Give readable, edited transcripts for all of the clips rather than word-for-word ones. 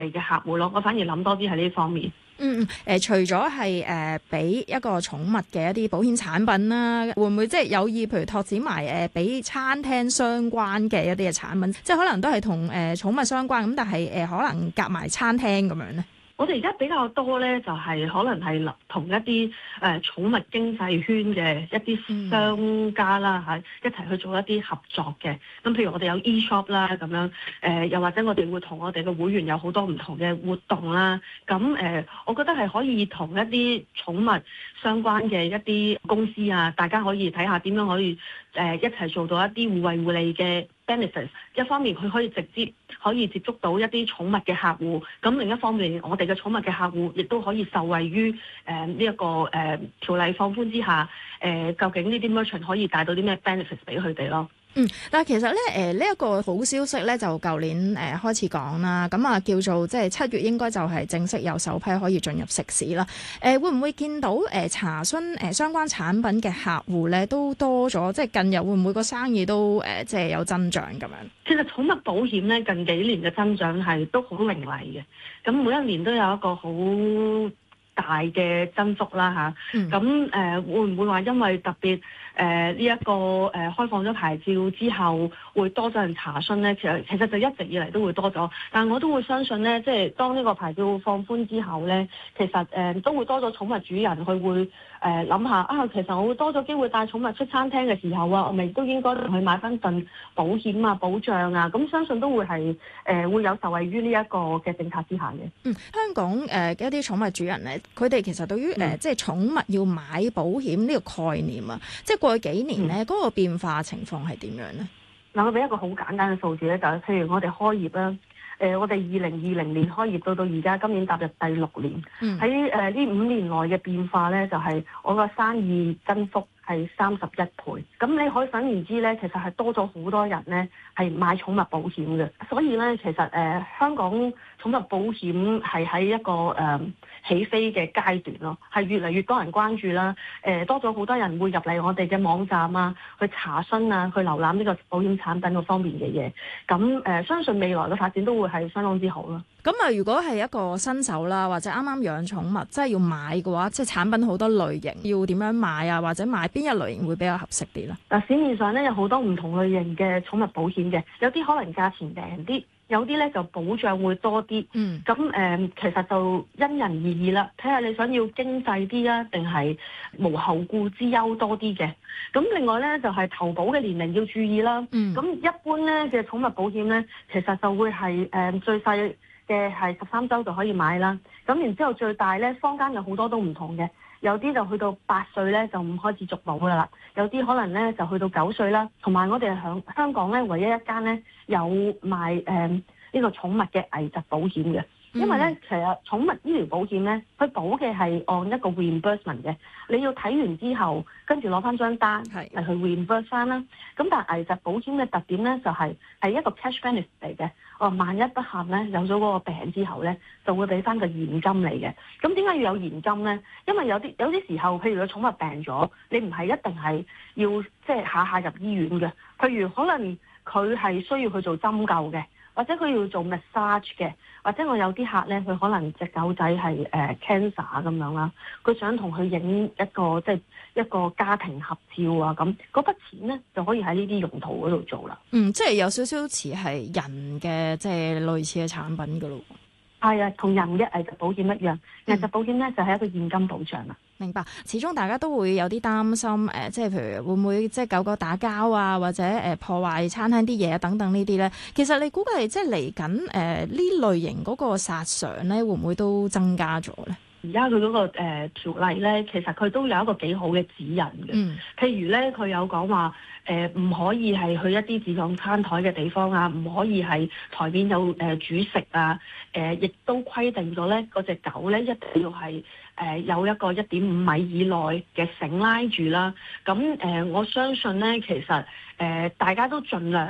嘅客戶咯。我反而諗多啲喺呢方面。 除咗係俾一個寵物嘅一啲保險產品啦，會唔會即係有意譬如拓展埋俾餐廳相關嘅一啲嘅產品，即係可能都係同寵物相關咁，但係可能夾埋餐廳咁樣咧？ 我哋而家比較多咧，就係可能係同一啲寵物經濟圈嘅一啲商家啦嚇，一齊去做一啲合作嘅。咁譬如我哋有 e-shop 啦咁樣，又或者我哋會同我哋嘅會員有好多唔同嘅活動啦。咁我覺得係可以同一啲寵物相關嘅一啲公司啊，大家可以睇下點樣可以一齊做到一啲互惠互利嘅 benefits。一方面佢可以直接可以接觸到一啲寵物嘅客戶，咁另一方面我哋嘅寵物嘅客戶亦都可以受惠於呢一個條例放寬之下，究竟呢啲 merchant 可以帶到啲咩 benefits 俾佢哋咯？ 但係其實咧，呢一個好消息咧，就舊年開始講啦，咁啊叫做即係7月應該就係正式有首批可以進入食肆啦。會唔會見到查詢相關產品嘅客戶咧都多咗？即係近日會唔會個生意都即係有增長咁樣？ 其實寵物保險咧近幾年嘅增長係都好凌厲嘅，咁每一年都有一個好大嘅增幅啦嚇。咁會唔會話因為特別呢一個開放咗牌照之後，會多咗人查詢咧？其實就一直以嚟都會多咗，但係我都會相信咧，即係當呢個牌照放寬之後咧，其實都會多咗寵物主人，佢會諗下啊，其實我會多咗機會帶寵物出餐廳嘅時候啊，我咪都應該同佢買翻份保險啊、保障啊，咁相信都會係會有受惠於呢一個嘅政策之下嘅。 香港嘅一啲寵物主人咧，佢哋其實對於即係寵物要買保險呢個概念啊，即係過去幾年咧嗰個變化情況係點樣咧？ 嗱，我俾一個好簡單嘅數字咧，就係譬如我哋開業啦，我哋2020年開業到而家，今年踏入第6年，喺呢5年內嘅變化咧，就係我個生意增幅係31倍。咁你可以想而知咧，其實係多咗好多人咧係買寵物保險嘅。所以咧，其實香港寵物保險係喺一個起飛嘅階段咯，係越嚟越多人關注啦。多咗好多人會入嚟我哋嘅網站啊，去查詢啊，去瀏覽呢個保險產品嗰方面嘅嘢。咁相信未來嘅發展都會係相當之好咯。 咁啊，如果係一個新手啦，或者啱啱養寵物，即係要買嘅話，即係產品好多類型，要點樣買啊？或者買邊一類型會比較合適啲咧？ 嗱，市面上咧有好多唔同類型嘅寵物保險嘅，有啲可能價錢平啲。有啲咧就保障會多啲，咁其實就因人而異啦，睇下你想要經濟啲啊，定係無後顧之憂多啲嘅。咁另外咧就係投保嘅年齡要注意啦。咁一般咧嘅寵物保險咧，其實就會係最細嘅係13週就可以買啦。咁然之後最大咧，坊間有好多都唔同嘅。有啲就去到8歲咧就唔開始續保噶啦，有啲可能咧就去到9歲啦。同埋我哋喺香港咧唯一一間咧有賣呢個寵物嘅危疾保險嘅，因為咧其實寵物醫療保險咧，佢保嘅係按一個 reimbursement 嘅，你要睇完之後跟住攞翻張單嚟去 reimburse 翻啦。咁但係危疾保險嘅特點咧就係一個 cash benefit 嚟嘅。萬一不幸咧有咗嗰個病之後咧，就會俾翻個現金嚟嘅。咁點解要有現金咧？因為有啲時候，譬如個寵物病咗，你唔係一定係要即係下下入醫院嘅。譬如可能佢係需要去做針灸嘅，或者佢要做 massage 嘅，或者我有啲客咧，佢可能隻狗仔係cancer 咁樣啦，佢想同佢影一個即係一個家庭合照啊，咁嗰筆錢咧就可以喺呢啲用途嗰度做啦。 即係有少少似係人嘅即係類似嘅產品噶咯。 係啊，同人嘅危疾保險一樣，危疾保險咧就係一個現金保障啦。 明白，始終大家都會有啲擔心，即係譬如會唔會即係狗狗打交啊，或者破壞餐廳啲嘢等等呢啲咧？其實你估計即係嚟緊呢類型嗰個殺傷咧，會唔會都增加咗咧？ 而家佢嗰個條例咧，其實佢都有一個幾好嘅指引嘅。譬如咧，佢有講話唔可以係去一啲自助餐台嘅地方啊，唔可以係台面有煮食啊。亦都規定咗咧，嗰隻狗咧一定要係有一個1.5米以內嘅繩拉住啦。咁我相信咧，其實大家都盡量咧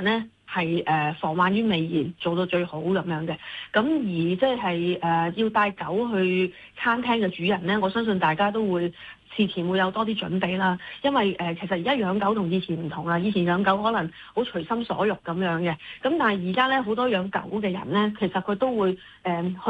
係防患於未然，做到最好咁樣嘅。咁而即係要帶狗去餐廳嘅主人咧，我相信大家都會事前會有多啲準備啦，因為其實而家養狗同以前唔同啦，以前養狗可能好隨心所欲咁樣嘅，咁但係而家咧好多養狗嘅人咧，其實佢都會去